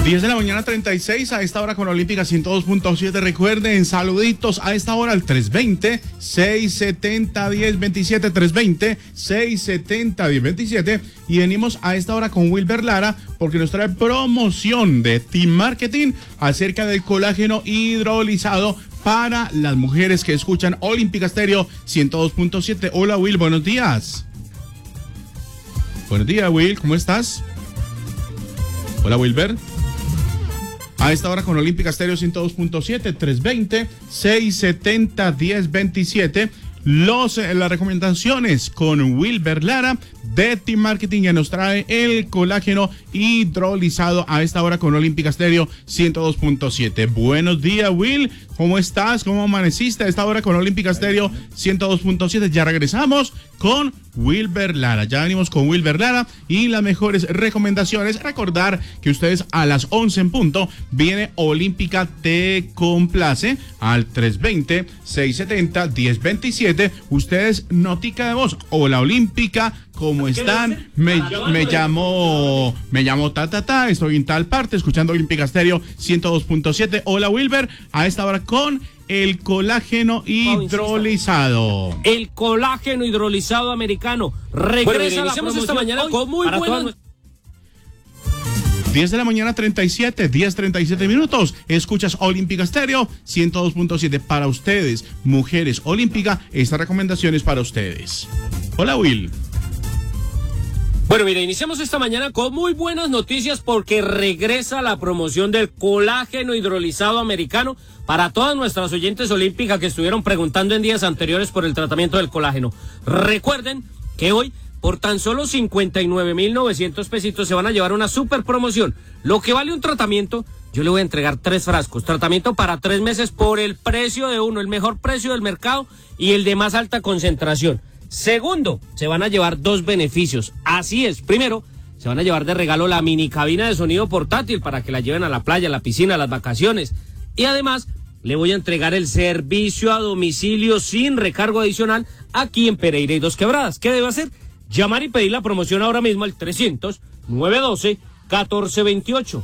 10 de la mañana 36, a esta hora con Olímpica 102.7. Recuerden, saluditos a esta hora al 320-670-1027, 320-670-1027. Y venimos a esta hora con Wilber Lara porque nos trae promoción de Team Marketing acerca del colágeno hidrolizado para las mujeres que escuchan Olímpica Estéreo 102.7. Hola Will, buenos días. Buenos días Will, ¿cómo estás? Hola Wilber. A esta hora con Olímpica Estéreo 102.7, 320-670-1027. Las recomendaciones con Wilber Lara de Team Marketing, que nos trae el colágeno hidrolizado a esta hora con Olímpica Estéreo 102.7. Buenos días Will, ¿cómo estás? ¿Cómo amaneciste a esta hora con Olímpica Estéreo 102.7? Ya regresamos con Wilber Lara, ya venimos con Wilber Lara y las mejores recomendaciones. Recordar que ustedes a las 11 en punto viene Olímpica Te Complace al 320-670-1027. Ustedes notica de voz, hola Olímpica, ¿cómo están? Me llamo estoy en tal parte escuchando Olímpica Estéreo 102.7. Hola Wilber, a esta hora con el colágeno hidrolizado. El colágeno hidrolizado americano. Regresa la promoción esta mañana con muy buenas. 10 de la mañana 10:37 minutos. Escuchas Olímpica Estéreo 102.7 para ustedes, mujeres olímpica. Estas recomendaciones para ustedes. Hola Will. Bueno, mire, iniciamos esta mañana con muy buenas noticias porque regresa la promoción del colágeno hidrolizado americano para todas nuestras oyentes olímpicas que estuvieron preguntando en días anteriores por el tratamiento del colágeno. Recuerden que hoy, por tan solo 59.900 pesitos, se van a llevar una super promoción. Lo que vale un tratamiento, yo le voy a entregar 3 frascos. Tratamiento para 3 meses por el precio de uno, el mejor precio del mercado y el de más alta concentración. Segundo, se van a llevar 2 beneficios. Así es, primero, se van a llevar de regalo la mini cabina de sonido portátil para que la lleven a la playa, a la piscina, a las vacaciones. Y además, le voy a entregar el servicio a domicilio sin recargo adicional aquí en Pereira y Dos Quebradas. ¿Qué debe hacer? Llamar y pedir la promoción ahora mismo al 300-912-1428.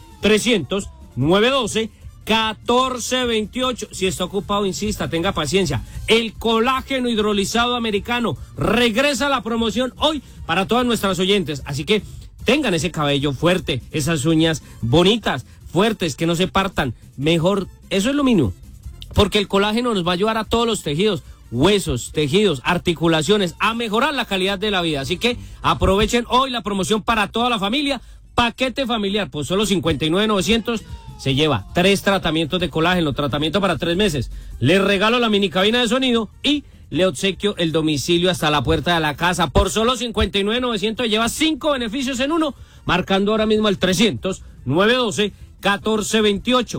300-912-1428. Si está ocupado, insista, tenga paciencia. El colágeno hidrolizado americano regresa a la promoción hoy para todas nuestras oyentes. Así que tengan ese cabello fuerte, esas uñas bonitas, fuertes, que no se partan. Mejor, eso es lo mínimo. Porque el colágeno nos va a ayudar a todos los tejidos, huesos, tejidos, articulaciones, a mejorar la calidad de la vida. Así que aprovechen hoy la promoción para toda la familia. Paquete familiar, por solo 59.900 se lleva 3 tratamientos de colágeno, tratamiento para 3 meses. Le regalo la mini cabina de sonido y le obsequio el domicilio hasta la puerta de la casa. Por solo 59.900 lleva 5 beneficios en uno, marcando ahora mismo el 300-912-1428.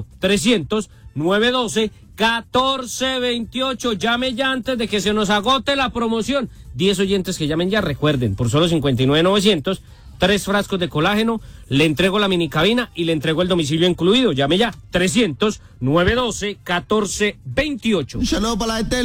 300-912-1428. Llame ya antes de que se nos agote la promoción. 10 oyentes que llamen ya, recuerden, por solo 59.900. 3 frascos de colágeno, le entrego la mini cabina y le entrego el domicilio incluido. Llame ya, 300-912-1428. Un saludo para la gente